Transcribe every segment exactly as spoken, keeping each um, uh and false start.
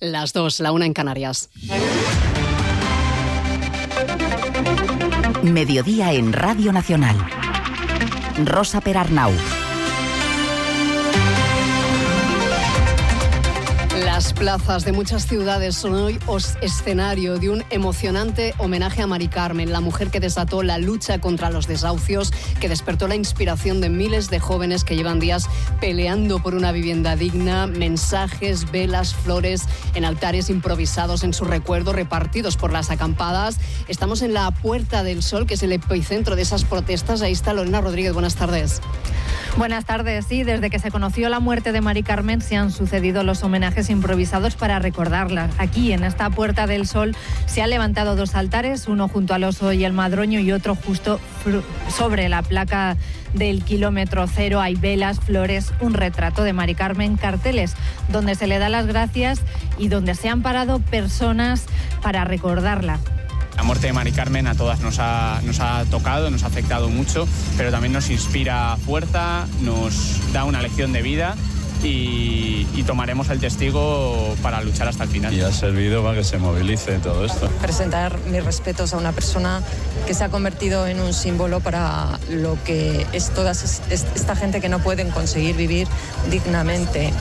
Las dos, la una en Canarias. Mediodía en Radio Nacional. Rosa Perarnau. Las plazas de muchas ciudades son hoy escenario de un emocionante homenaje a Mari Carmen, la mujer que desató la lucha contra los desahucios, que despertó la inspiración de miles de jóvenes que llevan días peleando por una vivienda digna. Mensajes, velas, flores en altares improvisados en su recuerdo, repartidos por las acampadas. Estamos en la Puerta del Sol, que es el epicentro de esas protestas. Ahí está Lorena Rodríguez. Buenas tardes. Buenas tardes. Sí, desde que se conoció la muerte de Mari Carmen se han sucedido los homenajes improvisados para recordarla. Aquí, en esta Puerta del Sol, se han levantado dos altares, uno junto al Oso y el Madroño y otro justo sobre la placa del kilómetro cero. Hay velas, flores, un retrato de Mari Carmen, carteles donde se le da las gracias y donde se han parado personas para recordarla. La muerte de Mari Carmen a todas nos ha, nos ha tocado, nos ha afectado mucho, pero también nos inspira fuerza, nos da una lección de vida y, y tomaremos el testigo para luchar hasta el final. Y ha servido para que se movilice todo esto. Presentar mis respetos a una persona que se ha convertido en un símbolo para lo que es toda esta gente que no pueden conseguir vivir dignamente.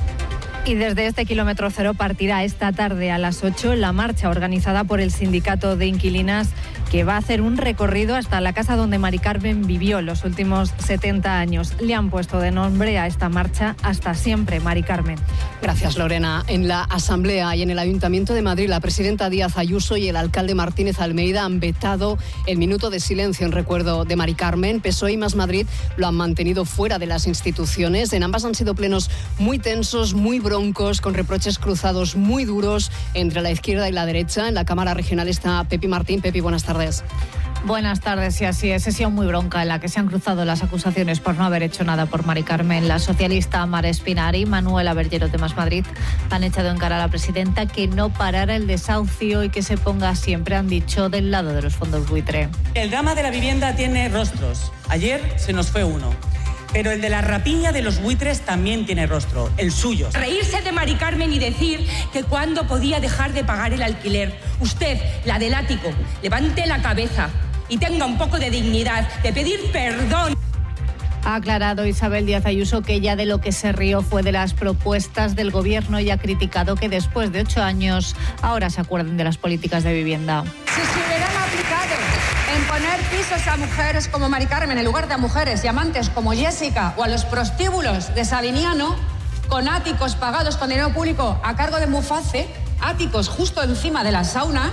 Y desde este kilómetro cero partirá esta tarde a las ocho la marcha organizada por el Sindicato de Inquilinas, que va a hacer un recorrido hasta la casa donde Mari Carmen vivió los últimos setenta años. Le han puesto de nombre a esta marcha Hasta siempre, Mari Carmen. Gracias, Lorena. En la Asamblea y en el Ayuntamiento de Madrid, la presidenta Díaz Ayuso y el alcalde Martínez Almeida han vetado el minuto de silencio en recuerdo de Mari Carmen. P S O E y Más Madrid lo han mantenido fuera de las instituciones. En ambas han sido plenos muy tensos, muy broncos, con reproches cruzados muy duros entre la izquierda y la derecha. En la Cámara Regional está Pepi Martín. Pepi, buenas tardes. Buenas tardes, y así es, sesión muy bronca en la que se han cruzado las acusaciones por no haber hecho nada por Mari Carmen. La socialista Mara Espinar y Manuela Bergero de Más Madrid han echado en cara a la presidenta que no parara el desahucio y que se ponga siempre, han dicho, del lado de los fondos buitre. El drama de la vivienda tiene rostros. Ayer se nos fue uno. Pero el de la rapiña de los buitres también tiene rostro, el suyo. Reírse de Mari Carmen y decir que cuándo podía dejar de pagar el alquiler. Usted, la del ático, levante la cabeza y tenga un poco de dignidad, de pedir perdón. Ha aclarado Isabel Díaz Ayuso que ella de lo que se rió fue de las propuestas del gobierno y ha criticado que después de ocho años ahora se acuerden de las políticas de vivienda. Si se hubieran aplicado en poner pisos a mujeres como Mari Carmen en lugar de a mujeres y amantes como Jessica o a los prostíbulos de Sabiniano, con áticos pagados con dinero público a cargo de Muface, áticos justo encima de las saunas.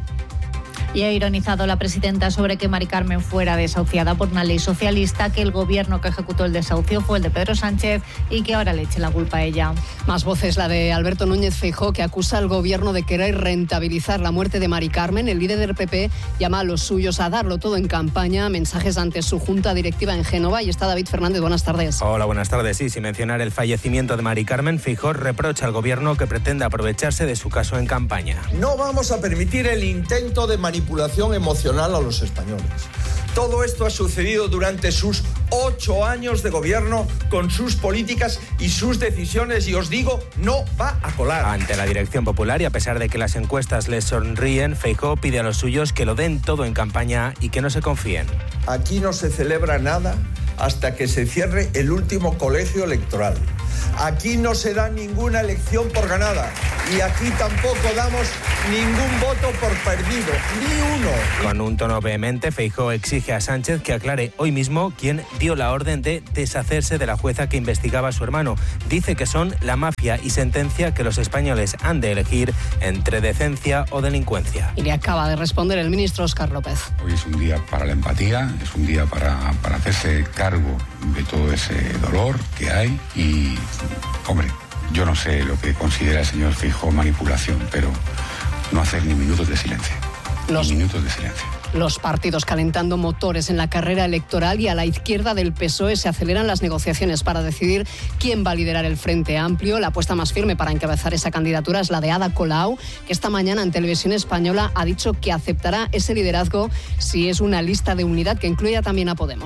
Y ha ironizado la presidenta sobre que Mari Carmen fuera desahuciada por una ley socialista, que el gobierno que ejecutó el desahucio fue el de Pedro Sánchez y que ahora le eche la culpa a ella. Más voces, la de Alberto Núñez Feijóo, que acusa al gobierno de querer rentabilizar la muerte de Mari Carmen. El líder del P P llama a los suyos a darlo todo en campaña. Mensajes ante su junta directiva en Génova. Y está David Fernández. Buenas tardes. Hola, buenas tardes. Sí, sin mencionar el fallecimiento de Mari Carmen, Feijóo reprocha al gobierno que pretende aprovecharse de su caso en campaña. No vamos a permitir el intento de manipulación emocional a los españoles. Todo esto ha sucedido durante sus ocho años de gobierno, con sus políticas y sus decisiones, y os digo, no va a colar. Ante la dirección popular, y a pesar de que las encuestas les sonríen, Feijóo pide a los suyos que lo den todo en campaña y que no se confíen. Aquí no se celebra nada hasta que se cierre el último colegio electoral. Aquí no se da ninguna elección por ganada y aquí tampoco damos ningún voto por perdido, ni uno. Con un tono vehemente, Feijóo exige a Sánchez que aclare hoy mismo quién dio la orden de deshacerse de la jueza que investigaba a su hermano. Dice que son la mafia y sentencia que los españoles han de elegir entre decencia o delincuencia. Y le acaba de responder el ministro Óscar López. Hoy es un día para la empatía, es un día para, para hacerse cargo de todo ese dolor que hay y, hombre, yo no sé lo que considera el señor Feijóo manipulación, pero no hacer ni minutos de silencio. Los, ni minutos de silencio. Los partidos calentando motores en la carrera electoral, y a la izquierda del P S O E se aceleran las negociaciones para decidir quién va a liderar el Frente Amplio. La apuesta más firme para encabezar esa candidatura es la de Ada Colau, que esta mañana en Televisión Española ha dicho que aceptará ese liderazgo si es una lista de unidad que incluya también a Podemos.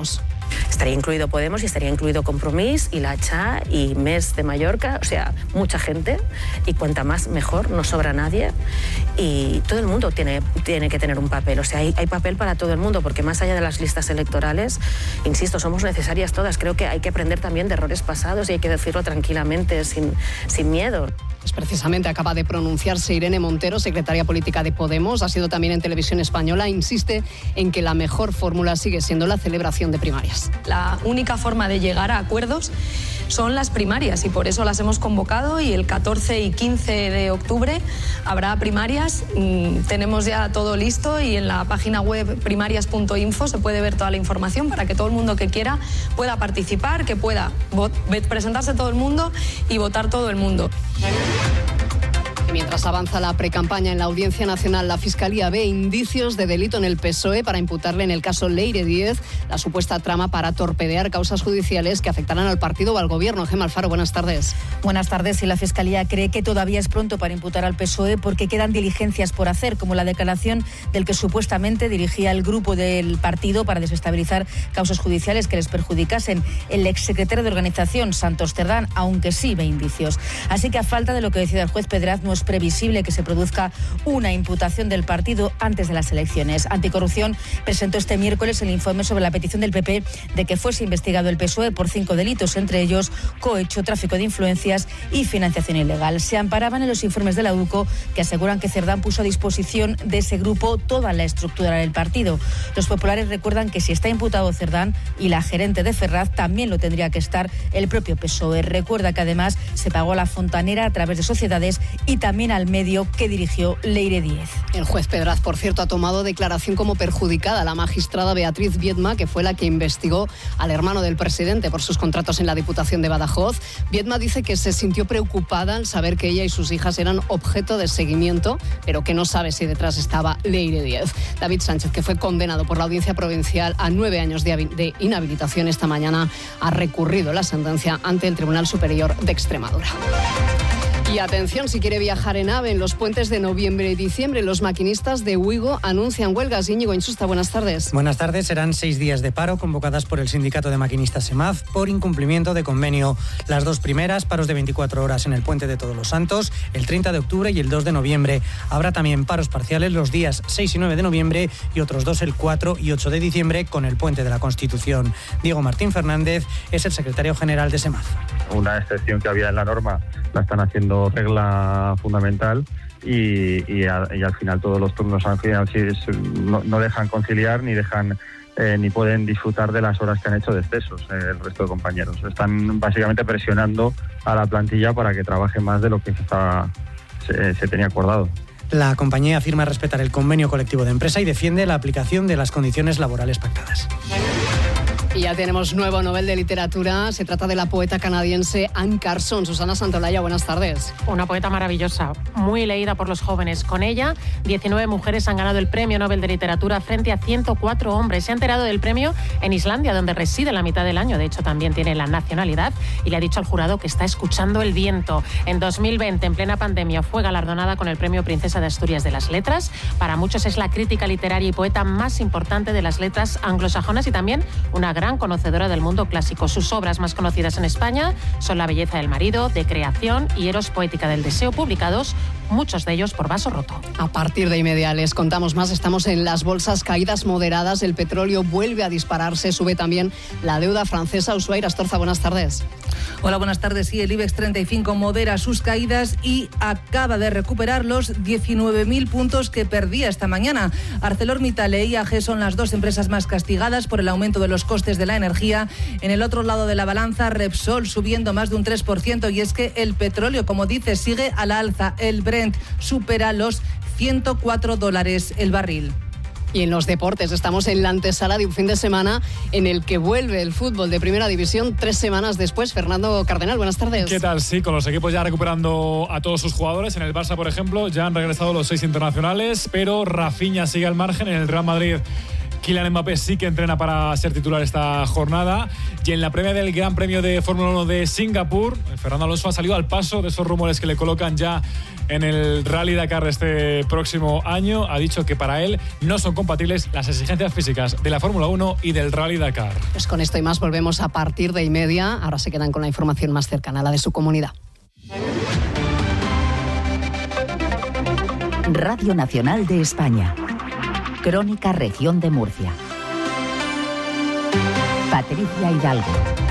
Estaría incluido Podemos y estaría incluido Compromís y La Cha y Mes de Mallorca, o sea, mucha gente, y cuanta más mejor, no sobra nadie, y todo el mundo tiene, tiene que tener un papel, o sea, hay, hay papel para todo el mundo, porque más allá de las listas electorales, insisto, somos necesarias todas. Creo que hay que aprender también de errores pasados y hay que decirlo tranquilamente, sin, sin miedo. Pues precisamente acaba de pronunciarse Irene Montero, secretaria política de Podemos. Ha sido también en Televisión Española. Insiste en que la mejor fórmula sigue siendo la celebración de primarias. La única forma de llegar a acuerdos son las primarias y por eso las hemos convocado, y el catorce y quince de octubre habrá primarias. Mm, tenemos ya todo listo y en la página web primarias punto info se puede ver toda la información para que todo el mundo que quiera pueda participar, que pueda presentarse todo el mundo y votar todo el mundo. Y mientras avanza la precampaña en la Audiencia Nacional, la Fiscalía ve indicios de delito en el P S O E para imputarle en el caso Leire Díez la supuesta trama para torpedear causas judiciales que afectarán al partido o al gobierno. Gemma Alfaro, buenas tardes. Buenas tardes. Y la Fiscalía cree que todavía es pronto para imputar al P S O E porque quedan diligencias por hacer, como la declaración del que supuestamente dirigía el grupo del partido para desestabilizar causas judiciales que les perjudicasen, el exsecretario de organización, Santos Cerdán, aunque sí ve indicios. Así que a falta de lo que decida el juez Pedraz, no es previsible que se produzca una imputación del partido antes de las elecciones. Anticorrupción presentó este miércoles el informe sobre la petición del P P de que fuese investigado el P S O E por cinco delitos, entre ellos cohecho, tráfico de influencias y financiación ilegal. Se amparaban en los informes de la U C O, que aseguran que Cerdán puso a disposición de ese grupo toda la estructura del partido. Los populares recuerdan que si está imputado Cerdán y la gerente de Ferraz, también lo tendría que estar el propio P S O E. Recuerda que además se pagó a la fontanera a través de sociedades y también al medio que dirigió Leire Díez. El juez Pedraz, por cierto, ha tomado declaración como perjudicada a la magistrada Beatriz Viedma, que fue la que investigó al hermano del presidente por sus contratos en la Diputación de Badajoz. Viedma dice que se sintió preocupada al saber que ella y sus hijas eran objeto de seguimiento, pero que no sabe si detrás estaba Leire Díez. David Sánchez, que fue condenado por la Audiencia Provincial a nueve años de, de inhabilitación, esta mañana ha recurrido la sentencia ante el Tribunal Superior de Extremadura. Y atención, si quiere viajar en AVE en los puentes de noviembre y diciembre, los maquinistas de Ouigo anuncian huelgas. Íñigo Insusta, buenas tardes. Buenas tardes. Serán seis días de paro convocadas por el Sindicato de Maquinistas SEMAF por incumplimiento de convenio. Las dos primeras, paros de veinticuatro horas en el Puente de Todos los Santos, el treinta de octubre y el dos de noviembre. Habrá también paros parciales los días seis y nueve de noviembre y otros dos el cuatro y ocho de diciembre con el Puente de la Constitución. Diego Martín Fernández es el secretario general de SEMAF. Una excepción que había en la norma la están haciendo regla fundamental y, y, a, y al final todos los turnos al final sí, no, no dejan conciliar ni dejan eh, ni pueden disfrutar de las horas que han hecho de excesos eh, el resto de compañeros. Están básicamente presionando a la plantilla para que trabaje más de lo que se, estaba, se, se tenía acordado. La compañía afirma respetar el convenio colectivo de empresa y defiende la aplicación de las condiciones laborales pactadas. Y ya tenemos nuevo Nobel de Literatura. Se trata de la poeta canadiense Anne Carson. Susana Santolaya, buenas tardes. Una poeta maravillosa, muy leída por los jóvenes. Con ella, diecinueve mujeres han ganado el Premio Nobel de Literatura frente a ciento cuatro hombres. Se ha enterado del premio en Islandia, donde reside la mitad del año. De hecho, también tiene la nacionalidad y le ha dicho al jurado que está escuchando el viento. En dos mil veinte, en plena pandemia, fue galardonada con el Premio Princesa de Asturias de las Letras. Para muchos es la crítica literaria y poeta más importante de las letras anglosajonas y también una gran conocedora del mundo clásico. Sus obras más conocidas en España son La belleza del marido, De creación y Eros poética del deseo, publicados muchos de ellos por Vaso Roto. A partir de y media les contamos más. Estamos en las bolsas, caídas moderadas, el petróleo vuelve a dispararse, sube también la deuda francesa. Ushuaia Astorza, buenas tardes. Hola, buenas tardes. Sí, el IBEX treinta y cinco modera sus caídas y acaba de recuperar los diecinueve mil puntos que perdía esta mañana. ArcelorMittal e I A G son las dos empresas más castigadas por el aumento de los costes de la energía. En el otro lado de la balanza, Repsol subiendo más de un tres por ciento, y es que el petróleo, como dice, sigue a la alza. El Brent supera los ciento cuatro dólares el barril. Y en los deportes estamos en la antesala de un fin de semana en el que vuelve el fútbol de Primera División tres semanas después. Fernando Cardenal, buenas tardes. ¿Qué tal? Sí, con los equipos ya recuperando a todos sus jugadores. En el Barça, por ejemplo, ya han regresado los seis internacionales, pero Rafinha sigue al margen. En el Real Madrid, Kylian Mbappé sí que entrena para ser titular esta jornada. Y en la premia del Gran Premio de Fórmula uno de Singapur, Fernando Alonso ha salido al paso de esos rumores que le colocan ya en el Rally Dakar este próximo año. Ha dicho que para él no son compatibles las exigencias físicas de la Fórmula uno y del Rally Dakar. Pues con esto y más volvemos a partir de y media. Ahora se quedan con la información más cercana, la de su comunidad. Radio Nacional de España. Crónica Región de Murcia. Patricia Hidalgo.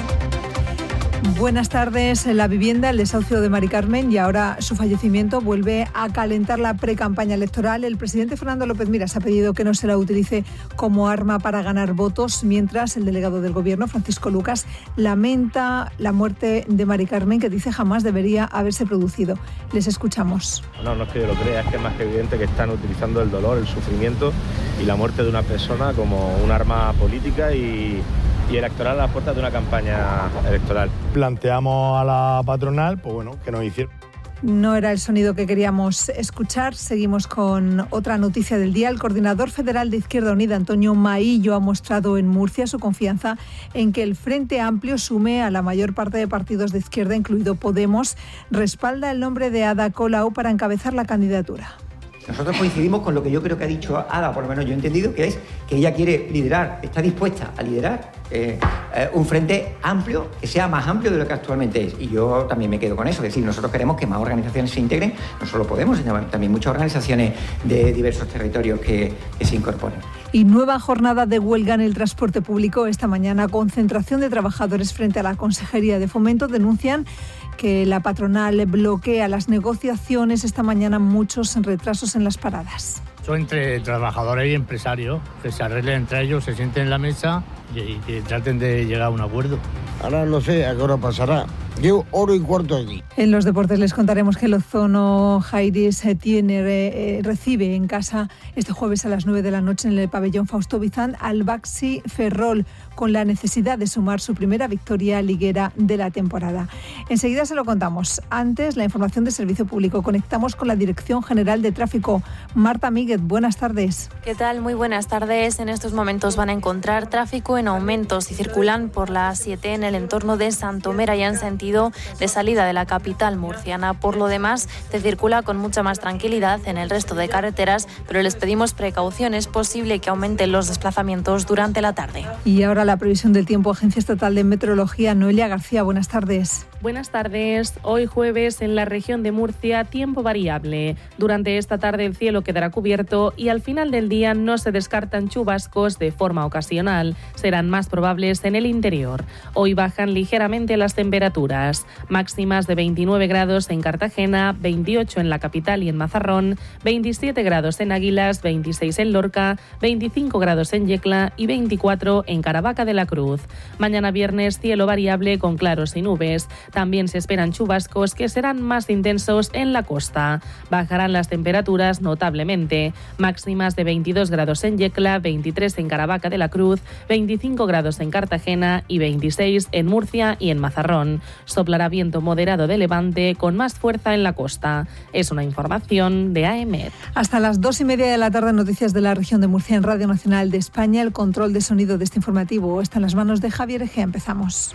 Buenas tardes. La vivienda, el desahucio de Mari Carmen y ahora su fallecimiento vuelve a calentar la precampaña electoral. El presidente Fernando López Miras ha pedido que no se la utilice como arma para ganar votos, mientras el delegado del Gobierno, Francisco Lucas, lamenta la muerte de Mari Carmen, que dice jamás debería haberse producido. Les escuchamos. No, no es que yo lo crea, es que es más que evidente que están utilizando el dolor, el sufrimiento y la muerte de una persona como un arma política y... y electoral a las puertas de una campaña electoral. Planteamos a la patronal, pues bueno, que nos hiciera. No era el sonido que queríamos escuchar. Seguimos con otra noticia del día. El coordinador federal de Izquierda Unida, Antonio Maillo, ha mostrado en Murcia su confianza en que el Frente Amplio sume a la mayor parte de partidos de izquierda, incluido Podemos. Respalda el nombre de Ada Colau para encabezar la candidatura. Nosotros coincidimos con lo que yo creo que ha dicho Ada, por lo menos yo he entendido, que es que ella quiere liderar, está dispuesta a liderar eh, eh, un frente amplio, que sea más amplio de lo que actualmente es. Y yo también me quedo con eso, es decir, nosotros queremos que más organizaciones se integren, no solo Podemos, sino también muchas organizaciones de diversos territorios que, que se incorporen. Y nueva jornada de huelga en el transporte público. Esta mañana, concentración de trabajadores frente a la Consejería de Fomento. Denuncian que la patronal bloquea las negociaciones. Esta mañana muchos retrasos en las paradas. Son entre trabajadores y empresarios, que se arreglen entre ellos, se sienten en la mesa y, y que traten de llegar a un acuerdo. Ahora no sé a qué hora pasará. Llevo hora y cuarto aquí. En los deportes les contaremos que el Ozono Jairis tiene, eh, recibe en casa este jueves a las nueve de la noche en el pabellón Fausto Bizán al Baxi Ferrol, con la necesidad de sumar su primera victoria liguera de la temporada. Enseguida se lo contamos. Antes, la información de servicio público. Conectamos con la Dirección General de Tráfico. Marta Míguez, buenas tardes. ¿Qué tal? Muy buenas tardes. En estos momentos van a encontrar tráfico en aumento si circulan por la A siete en el entorno de Santomera y en sentido de salida de la capital murciana. Por lo demás, se circula con mucha más tranquilidad en el resto de carreteras, pero les pedimos precaución. Es posible que aumenten los desplazamientos durante la tarde. Y ahora la previsión del tiempo. Agencia Estatal de Meteorología, Noelia García, buenas tardes. Buenas tardes. Hoy jueves en la región de Murcia, tiempo variable. Durante esta tarde el cielo quedará cubierto y al final del día no se descartan chubascos de forma ocasional. Serán más probables en el interior. Hoy bajan ligeramente las temperaturas. Máximas de veintinueve grados en Cartagena, veintiocho en la capital y en Mazarrón, veintisiete grados en Águilas, veintiséis en Lorca, veinticinco grados en Yecla y veinticuatro en Caravaca de la Cruz. Mañana viernes, cielo variable con claros y nubes. También se esperan chubascos que serán más intensos en la costa. Bajarán las temperaturas notablemente. Máximas de veintidós grados en Yecla, veintitrés en Caravaca de la Cruz, veinticinco grados en Cartagena y veintiséis en Murcia y en Mazarrón. Soplará viento moderado de levante con más fuerza en la costa. Es una información de A E M E T. Hasta las dos y media de la tarde, noticias de la región de Murcia en Radio Nacional de España. El control de sonido de este informativo está en las manos de Javier Egea. Empezamos.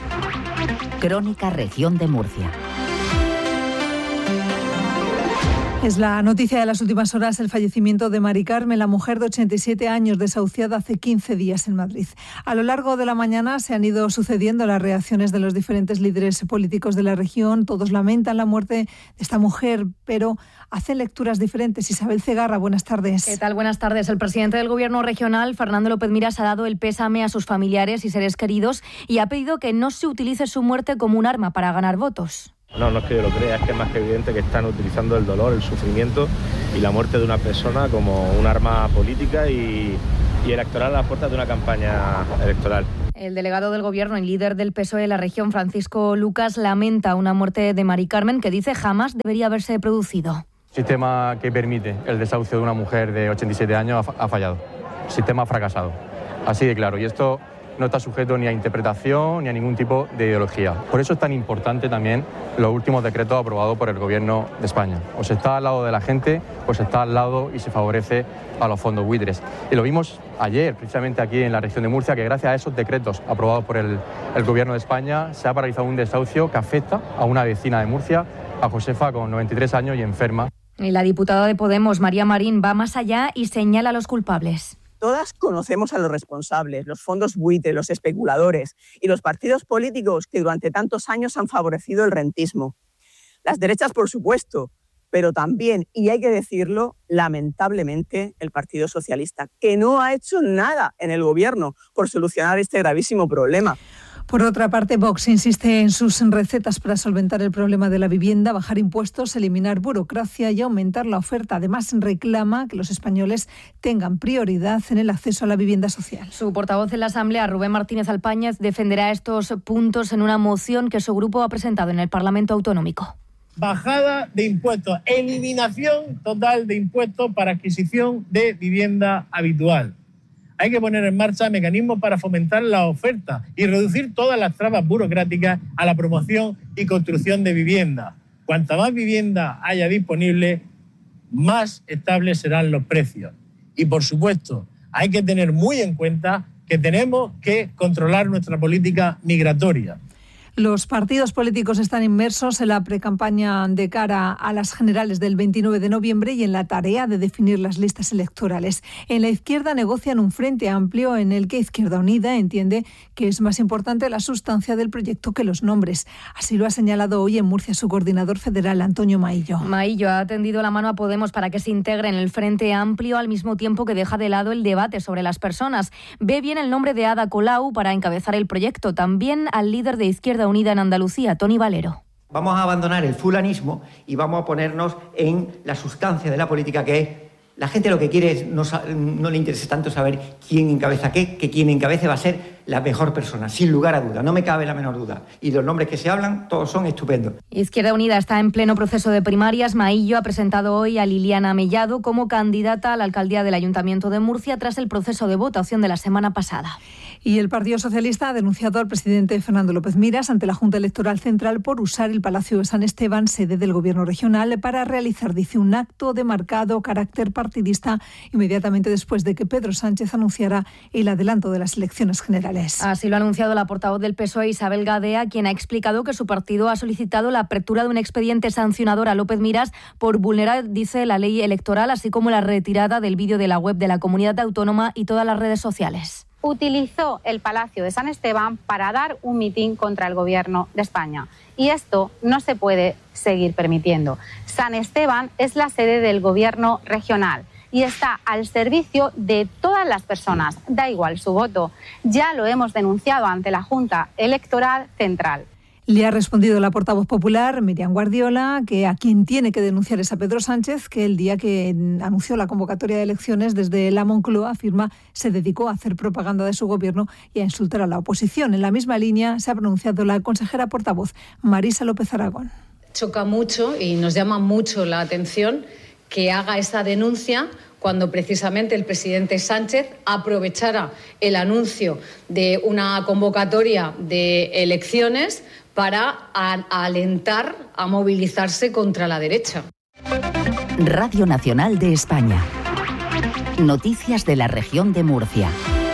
Crónica Región de Murcia. Es la noticia de las últimas horas, el fallecimiento de Mari Carmen, la mujer de ochenta y siete años desahuciada hace quince días en Madrid. A lo largo de la mañana se han ido sucediendo las reacciones de los diferentes líderes políticos de la región. Todos lamentan la muerte de esta mujer, pero hacen lecturas diferentes. Isabel Cegarra, buenas tardes. ¿Qué tal? Buenas tardes. El presidente del Gobierno regional, Fernando López Miras, ha dado el pésame a sus familiares y seres queridos y ha pedido que no se utilice su muerte como un arma para ganar votos. No, no es que yo lo crea, es que es más que evidente que están utilizando el dolor, el sufrimiento y la muerte de una persona como un arma política y, y electoral a las puertas de una campaña electoral. El delegado del Gobierno y líder del P S O E de la región, Francisco Lucas, lamenta una muerte de Mari Carmen que dice jamás debería haberse producido. El sistema que permite el desahucio de una mujer de ochenta y siete años ha fallado. El sistema ha fracasado. Así de claro. Y esto no está sujeto ni a interpretación ni a ningún tipo de ideología. Por eso es tan importante también los últimos decretos aprobados por el Gobierno de España. O se está al lado de la gente o se está al lado y se favorece a los fondos buitres. Y lo vimos ayer, precisamente aquí en la región de Murcia, que gracias a esos decretos aprobados por el, el Gobierno de España se ha paralizado un desahucio que afecta a una vecina de Murcia, a Josefa, con noventa y tres años y enferma. Y la diputada de Podemos, María Marín, va más allá y señala a los culpables. Todas conocemos a los responsables, los fondos buitre, los especuladores y los partidos políticos que durante tantos años han favorecido el rentismo. Las derechas, por supuesto, pero también, y hay que decirlo, lamentablemente, el Partido Socialista, que no ha hecho nada en el Gobierno por solucionar este gravísimo problema. Por otra parte, Vox insiste en sus recetas para solventar el problema de la vivienda, bajar impuestos, eliminar burocracia y aumentar la oferta. Además, reclama que los españoles tengan prioridad en el acceso a la vivienda social. Su portavoz en la Asamblea, Rubén Martínez Alpáñez, defenderá estos puntos en una moción que su grupo ha presentado en el Parlamento Autonómico. Bajada de impuestos, eliminación total de impuestos para adquisición de vivienda habitual. Hay que poner en marcha mecanismos para fomentar la oferta y reducir todas las trabas burocráticas a la promoción y construcción de vivienda. Cuanta más vivienda haya disponible, más estables serán los precios. Y, por supuesto, hay que tener muy en cuenta que tenemos que controlar nuestra política migratoria. Los partidos políticos están inmersos en la precampaña de cara a las generales del veintinueve de noviembre y en la tarea de definir las listas electorales. En la izquierda negocian un frente amplio en el que Izquierda Unida entiende que es más importante la sustancia del proyecto que los nombres. Así lo ha señalado hoy en Murcia su coordinador federal, Antonio Maillo. Maillo ha tendido la mano a Podemos para que se integre en el frente amplio al mismo tiempo que deja de lado el debate sobre las personas. Ve bien el nombre de Ada Colau para encabezar el proyecto. También al líder de Izquierda Unida en Andalucía, Toni Valero. Vamos a abandonar el fulanismo y vamos a ponernos en la sustancia de la política, que es la gente lo que quiere es, no, no le interesa tanto saber quién encabeza qué, que quien encabece va a ser la mejor persona, sin lugar a duda, no me cabe la menor duda. Y los nombres que se hablan, todos son estupendos. Izquierda Unida está en pleno proceso de primarias. Maillo ha presentado hoy a Liliana Mellado como candidata a la alcaldía del Ayuntamiento de Murcia tras el proceso de votación de la semana pasada. Y el Partido Socialista ha denunciado al presidente Fernando López Miras ante la Junta Electoral Central por usar el Palacio de San Esteban, sede del Gobierno regional, para realizar, dice, un acto de marcado carácter partidista inmediatamente después de que Pedro Sánchez anunciara el adelanto de las elecciones generales. Así lo ha anunciado la portavoz del P S O E, Isabel Gadea, quien ha explicado que su partido ha solicitado la apertura de un expediente sancionador a López Miras por vulnerar, dice, la ley electoral, así como la retirada del vídeo de la web de la comunidad autónoma y todas las redes sociales. Utilizó el Palacio de San Esteban para dar un mitin contra el Gobierno de España. Y esto no se puede seguir permitiendo. San Esteban es la sede del Gobierno regional y está al servicio de todas las personas. Da igual su voto. Ya lo hemos denunciado ante la Junta Electoral Central. Le ha respondido la portavoz popular, Miriam Guardiola, que a quien tiene que denunciar es a Pedro Sánchez, que el día que anunció la convocatoria de elecciones desde la Moncloa, afirma, se dedicó a hacer propaganda de su gobierno y a insultar a la oposición. En la misma línea se ha pronunciado la consejera portavoz, Marisa López Aragón. Choca mucho y nos llama mucho la atención que haga esa denuncia cuando precisamente el presidente Sánchez aprovechara el anuncio de una convocatoria de elecciones para alentar a movilizarse contra la derecha. Radio Nacional de España. Noticias de la región de Murcia.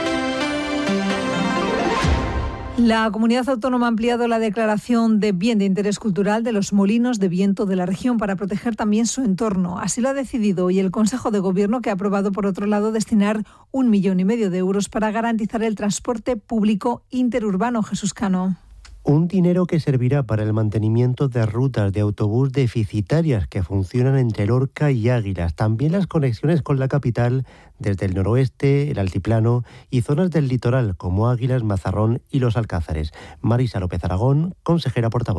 La Comunidad Autónoma ha ampliado la declaración de bien de interés cultural de los molinos de viento de la región para proteger también su entorno. Así lo ha decidido hoy el Consejo de Gobierno, que ha aprobado, por otro lado, destinar un millón y medio de euros para garantizar el transporte público interurbano. Jesús Cano. Un dinero que servirá para el mantenimiento de rutas de autobús deficitarias que funcionan entre Lorca y Águilas. También las conexiones con la capital desde el noroeste, el altiplano y zonas del litoral como Águilas, Mazarrón y Los Alcázares. Marisa López Aragón, consejera portavoz.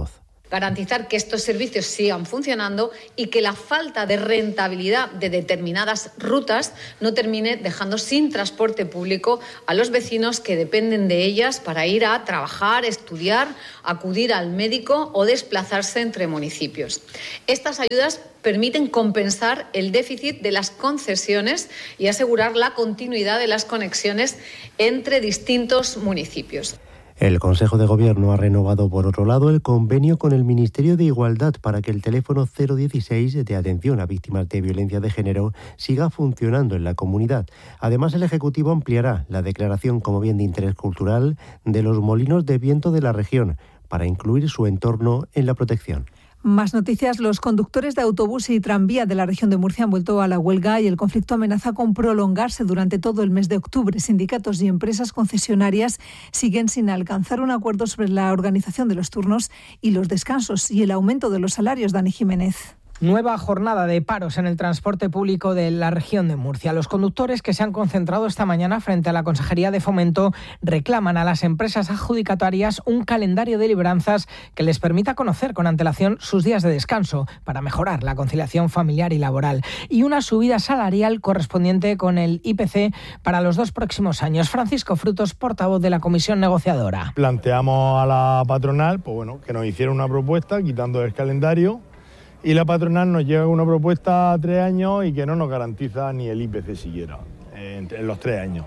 garantizar que estos servicios sigan funcionando y que la falta de rentabilidad de determinadas rutas no termine dejando sin transporte público a los vecinos que dependen de ellas para ir a trabajar, estudiar, acudir al médico o desplazarse entre municipios. Estas ayudas permiten compensar el déficit de las concesiones y asegurar la continuidad de las conexiones entre distintos municipios. El Consejo de Gobierno ha renovado, por otro lado, el convenio con el Ministerio de Igualdad para que el teléfono cero dieciséis de atención a víctimas de violencia de género siga funcionando en la comunidad. Además, el Ejecutivo ampliará la declaración como bien de interés cultural de los molinos de viento de la región para incluir su entorno en la protección. Más noticias. Los conductores de autobús y tranvía de la región de Murcia han vuelto a la huelga y el conflicto amenaza con prolongarse durante todo el mes de octubre. Sindicatos y empresas concesionarias siguen sin alcanzar un acuerdo sobre la organización de los turnos y los descansos y el aumento de los salarios. Dani Jiménez. Nueva jornada de paros en el transporte público de la región de Murcia. Los conductores que se han concentrado esta mañana frente a la Consejería de Fomento reclaman a las empresas adjudicatarias un calendario de libranzas que les permita conocer con antelación sus días de descanso para mejorar la conciliación familiar y laboral y una subida salarial correspondiente con el I P C para los dos próximos años. Francisco Frutos, portavoz de la comisión negociadora. Planteamos a la patronal pues bueno, que nos hiciera una propuesta quitando el calendario. Y la patronal nos llega una propuesta a tres años y que no nos garantiza ni el I P C siquiera, en, en los tres años.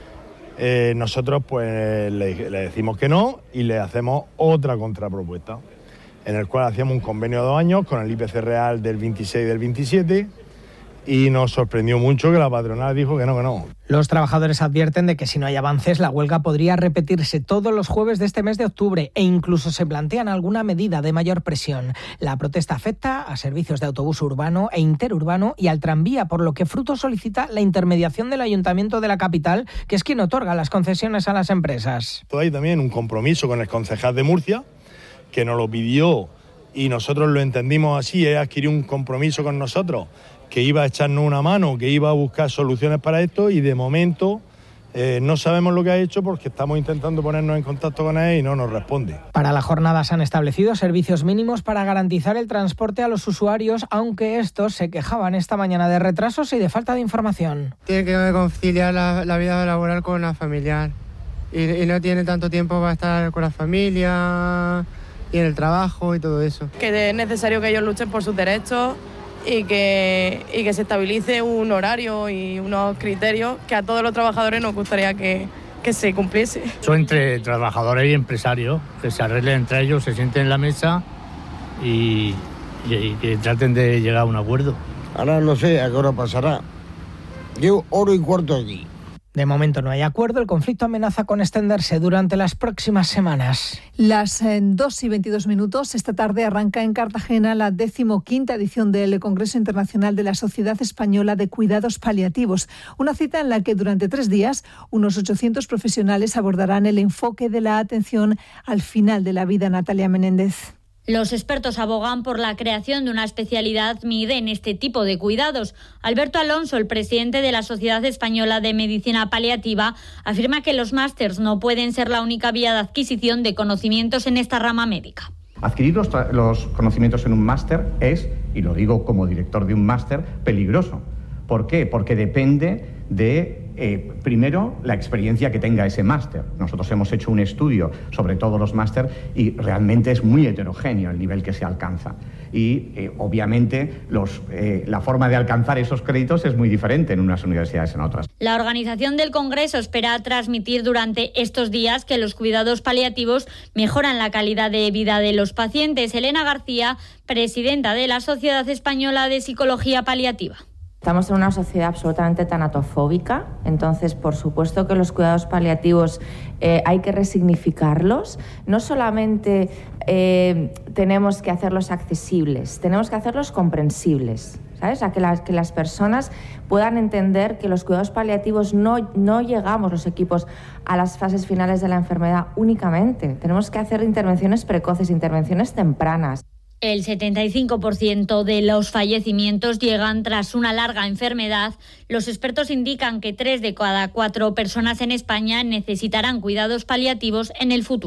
Eh, nosotros pues le, le decimos que no y le hacemos otra contrapropuesta, en el cual hacíamos un convenio de dos años con el I P C real del veintiséis y del veintisiete y nos sorprendió mucho que la patronal dijo que no, que no. Los trabajadores advierten de que si no hay avances, la huelga podría repetirse todos los jueves de este mes de octubre e incluso se plantean alguna medida de mayor presión. La protesta afecta a servicios de autobús urbano e interurbano y al tranvía, por lo que Frutos solicita la intermediación del Ayuntamiento de la capital, que es quien otorga las concesiones a las empresas. Hay también un compromiso con el concejal de Murcia, que nos lo pidió y nosotros lo entendimos así, él adquirió un compromiso con nosotros, que iba a echarnos una mano, que iba a buscar soluciones para esto y de momento eh, no sabemos lo que ha hecho porque estamos intentando ponernos en contacto con él y no nos responde. Para la jornada se han establecido servicios mínimos para garantizar el transporte a los usuarios, aunque estos se quejaban esta mañana de retrasos y de falta de información. Tiene que conciliar la, la vida laboral con la familiar y, y no tiene tanto tiempo para estar con la familia y en el trabajo y todo eso. Que es necesario que ellos luchen por sus derechos y que, y que se estabilice un horario y unos criterios que a todos los trabajadores nos gustaría que, que se cumpliese. Son entre trabajadores y empresarios, que se arreglen entre ellos, se sienten en la mesa y, y, y que traten de llegar a un acuerdo. Ahora no sé a qué hora pasará. Llevo hora y cuarto aquí. De momento no hay acuerdo. El conflicto amenaza con extenderse durante las próximas semanas. Las eh, dos y veintidós minutos. Esta tarde arranca en Cartagena la decimoquinta edición del Congreso Internacional de la Sociedad Española de Cuidados Paliativos. Una cita en la que durante tres días unos ochocientos profesionales abordarán el enfoque de la atención al final de la vida. Natalia Menéndez. Los expertos abogan por la creación de una especialidad M I D en este tipo de cuidados. Alberto Alonso, el presidente de la Sociedad Española de Medicina Paliativa, afirma que los másters no pueden ser la única vía de adquisición de conocimientos en esta rama médica. Adquirir los, los conocimientos en un máster es, y lo digo como director de un máster, peligroso. ¿Por qué? Porque depende de... Eh, primero, la experiencia que tenga ese máster. Nosotros hemos hecho un estudio sobre todos los máster y realmente es muy heterogéneo el nivel que se alcanza. Y, eh, obviamente, los, eh, la forma de alcanzar esos créditos es muy diferente en unas universidades que en otras. La organización del Congreso espera transmitir durante estos días que los cuidados paliativos mejoran la calidad de vida de los pacientes. Elena García, presidenta de la Sociedad Española de Psicología Paliativa. Estamos en una sociedad absolutamente tanatofóbica, entonces por supuesto que los cuidados paliativos eh, hay que resignificarlos. No solamente eh, tenemos que hacerlos accesibles, tenemos que hacerlos comprensibles, ¿sabes? A que las, que las personas puedan entender que los cuidados paliativos no, no llegamos los equipos a las fases finales de la enfermedad únicamente. Tenemos que hacer intervenciones precoces, intervenciones tempranas. El setenta y cinco por ciento de los fallecimientos llegan tras una larga enfermedad. Los expertos indican que tres de cada cuatro personas en España necesitarán cuidados paliativos en el futuro.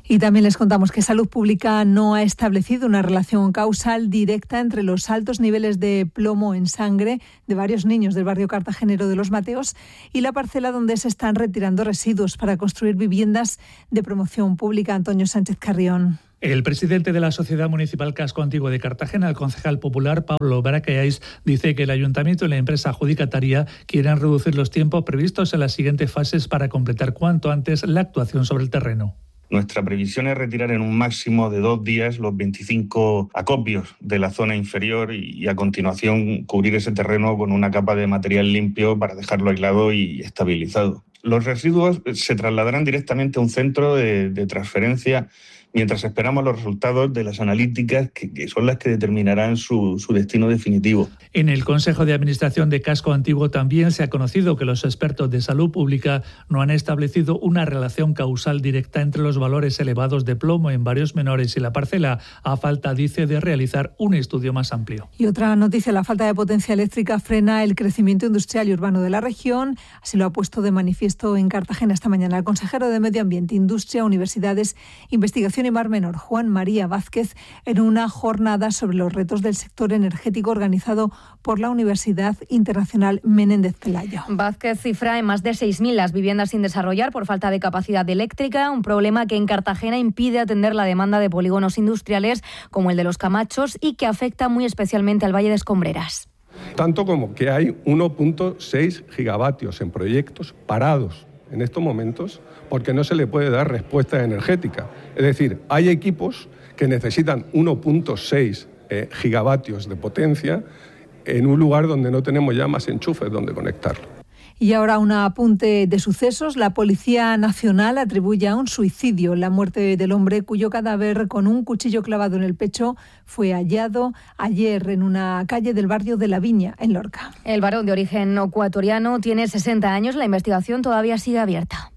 Y también les contamos que Salud Pública no ha establecido una relación causal directa entre los altos niveles de plomo en sangre de varios niños del barrio cartagenero de Los Mateos y la parcela donde se están retirando residuos para construir viviendas de promoción pública. Antonio Sánchez Carrión. El presidente de la Sociedad Municipal Casco Antiguo de Cartagena, el concejal popular Pablo Baraqueais, dice que el ayuntamiento y la empresa adjudicataria quieren reducir los tiempos previstos en las siguientes fases para completar cuanto antes la actuación sobre el terreno. Nuestra previsión es retirar en un máximo de dos días los veinticinco acopios de la zona inferior y a continuación cubrir ese terreno con una capa de material limpio para dejarlo aislado y estabilizado. Los residuos se trasladarán directamente a un centro de, de transferencia mientras esperamos los resultados de las analíticas que, que son las que determinarán su, su destino definitivo. En el Consejo de Administración de Casco Antiguo también se ha conocido que los expertos de salud pública no han establecido una relación causal directa entre los valores elevados de plomo en varios menores y la parcela, a falta, dice, de realizar un estudio más amplio. Y otra noticia, la falta de potencia eléctrica frena el crecimiento industrial y urbano de la región. Así lo ha puesto de manifiesto en Cartagena esta mañana el consejero de Medio Ambiente, Industria, Universidades, Investigación y Mar Menor, Juan María Vázquez, en una jornada sobre los retos del sector energético organizado por la Universidad Internacional Menéndez Pelayo. Vázquez cifra en más de seis mil las viviendas sin desarrollar por falta de capacidad eléctrica, un problema que en Cartagena impide atender la demanda de polígonos industriales como el de Los Camachos y que afecta muy especialmente al Valle de Escombreras. Tanto como que hay uno punto seis gigavatios en proyectos parados en estos momentos porque no se le puede dar respuesta energética. Es decir, hay equipos que necesitan uno punto seis eh, gigavatios de potencia en un lugar donde no tenemos ya más enchufes donde conectarlo. Y ahora un apunte de sucesos. La Policía Nacional atribuye a un suicidio la muerte del hombre cuyo cadáver con un cuchillo clavado en el pecho fue hallado ayer en una calle del barrio de La Viña, en Lorca. El varón de origen ecuatoriano tiene sesenta años. La investigación todavía sigue abierta.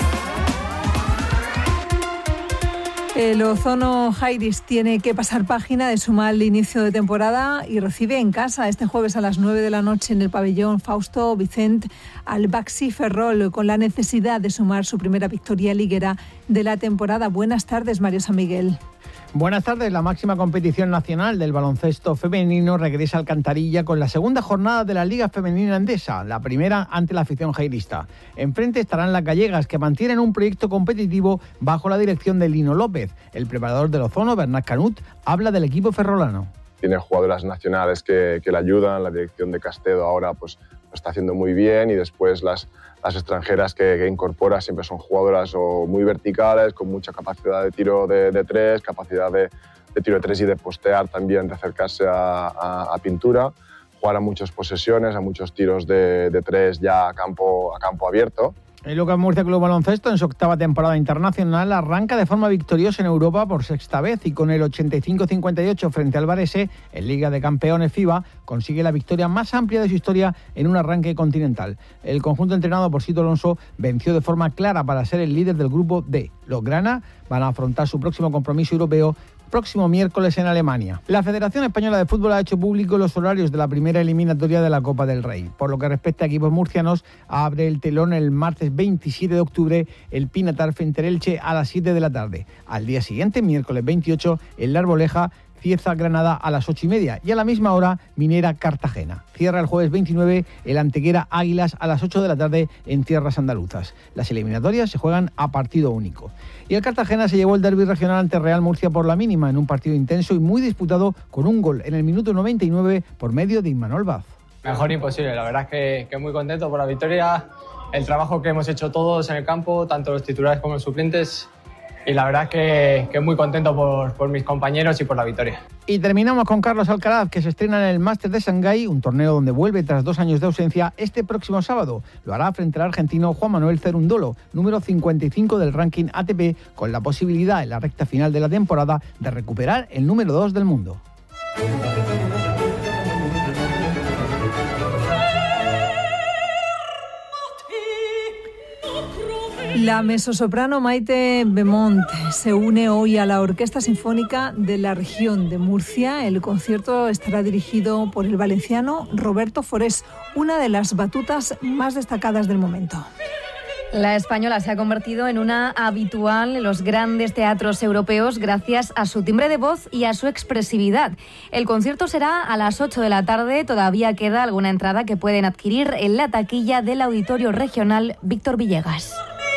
El Ozono Jairis tiene que pasar página de su mal inicio de temporada y recibe en casa este jueves a las nueve de la noche en el pabellón Fausto Vicent al Baxi Ferrol con la necesidad de sumar su primera victoria liguera de la temporada. Buenas tardes, Mario San Miguel. Buenas tardes. La máxima competición nacional del baloncesto femenino regresa al Alcantarilla con la segunda jornada de la Liga Femenina Endesa, la primera ante la afición jairista. Enfrente estarán las gallegas, que mantienen un proyecto competitivo bajo la dirección de Lino López. El preparador del Ozono, Bernat Canut, habla del equipo ferrolano. Tiene jugadoras nacionales que, que le ayudan, la dirección de Castedo ahora pues lo está haciendo muy bien y después las, las extranjeras que, que incorpora siempre son jugadoras o muy verticales, con mucha capacidad de tiro de, de tres, capacidad de, de tiro de tres y de postear también, de acercarse a, a, a pintura, jugar a muchas posesiones, a muchos tiros de, de tres ya a campo, a campo abierto. El Lucas Murcia Club Baloncesto, en su octava temporada internacional, arranca de forma victoriosa en Europa por sexta vez y con el ochenta y cinco cincuenta y ocho frente al Varese, en Liga de Campeones FIBA, consigue la victoria más amplia de su historia en un arranque continental. El conjunto entrenado por Sito Alonso venció de forma clara para ser el líder del grupo D. Los grana van a afrontar su próximo compromiso europeo próximo miércoles en Alemania. La Federación Española de Fútbol ha hecho público los horarios de la primera eliminatoria de la Copa del Rey. Por lo que respecta a equipos murcianos, abre el telón el martes veintisiete de octubre el Pinatar frente al Elche a las siete de la tarde. Al día siguiente, miércoles veintiocho, el La Arboleja Cieza Granada a las ocho y media y a la misma hora Minera Cartagena. Cierra el jueves veintinueve el Antequera Águilas a las ocho de la tarde en tierras andaluzas. Las eliminatorias se juegan a partido único. Y el Cartagena se llevó el derbi regional ante Real Murcia por la mínima en un partido intenso y muy disputado con un gol en el minuto noventa y nueve por medio de Imanol Vaz. Mejor imposible, la verdad es que, que muy contento por la victoria, el trabajo que hemos hecho todos en el campo, tanto los titulares como los suplentes. Y la verdad que, que muy contento por, por mis compañeros y por la victoria. Y terminamos con Carlos Alcaraz, que se estrena en el Máster de Shanghái, un torneo donde vuelve tras dos años de ausencia este próximo sábado. Lo hará frente al argentino Juan Manuel Cerundolo, número cincuenta y cinco del ranking A T P, con la posibilidad en la recta final de la temporada de recuperar el número dos del mundo. La mezzosoprano Maite Beaumont se une hoy a la Orquesta Sinfónica de la Región de Murcia. El concierto estará dirigido por el valenciano Roberto Forés, una de las batutas más destacadas del momento. La Española se ha convertido en una habitual en los grandes teatros europeos gracias a su timbre de voz y a su expresividad. El concierto será a las ocho de la tarde. Todavía queda alguna entrada que pueden adquirir en la taquilla del Auditorio Regional Víctor Villegas.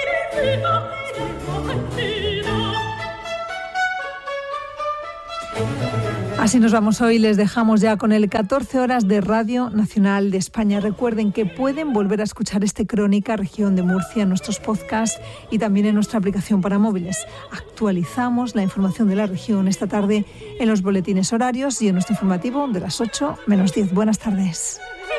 Así nos vamos hoy, les dejamos ya con el catorce horas de Radio Nacional de España. Recuerden que pueden volver a escuchar este Crónica Región de Murcia en nuestros podcasts y también en nuestra aplicación para móviles. Actualizamos la información de la región esta tarde en los boletines horarios y en nuestro informativo de las ocho menos diez. Buenas tardes.